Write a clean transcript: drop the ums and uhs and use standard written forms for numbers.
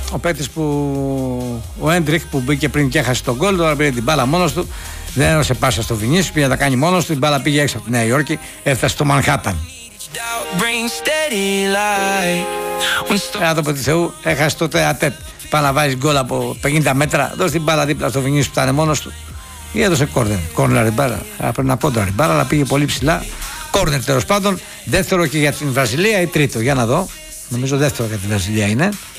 ο παίκτης που ο Έντρικ που μπήκε πριν και έχασε τον γκολ, τώρα πήρε την μπάλα μόνος του, δεν έδωσε πάσα στο Βινίσιους, πήγε να τα κάνει μόνος του, την μπάλα πήγε έξω από τη Νέα Υόρκη, έφτασε στο Μανχάταν. Άνθρωπο του Θεού, έχασε τότε ατέτ. Πάει να βάζει γκολ από 50 μέτρα, δώσει την μπάλα δίπλα στο Βινίσιους που ήταν μόνος του ή έδωσε κόρνερ η μπάλα. Πρέπει να κόντρα η μπάλα, αλλά πήγε πολύ ψηλά. Κόρνερ τέλος πάντων, δεύτερο και για την Βραζιλία ή τρίτο, για να δω. Νομίζω δεύτερο για την Βραζιλία είναι.